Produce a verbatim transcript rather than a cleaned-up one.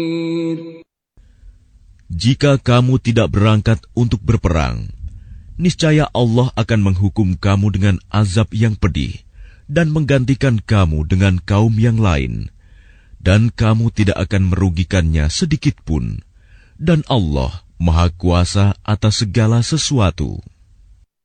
Jika kamu tidak berangkat untuk berperang, niscaya Allah akan menghukum kamu dengan azab yang pedih dan menggantikan kamu dengan kaum yang lain, dan kamu tidak akan merugikannya sedikit pun. Dan Allah Maha Kuasa atas segala sesuatu.